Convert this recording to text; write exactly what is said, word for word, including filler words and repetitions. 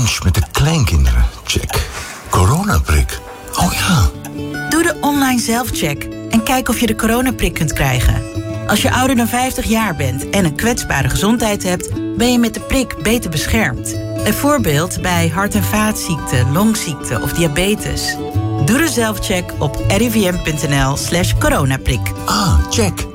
lunch met de kleinkinderen? Check. Coronaprik? Oh ja. Doe de online zelfcheck en kijk of je de coronaprik kunt krijgen. Als je ouder dan vijftig jaar bent en een kwetsbare gezondheid hebt, ben je met de prik beter beschermd. Bijvoorbeeld bij hart- en vaatziekten, longziekten of diabetes. Doe de zelfcheck op r i v m punt n l slash coronaprik. Ah, check.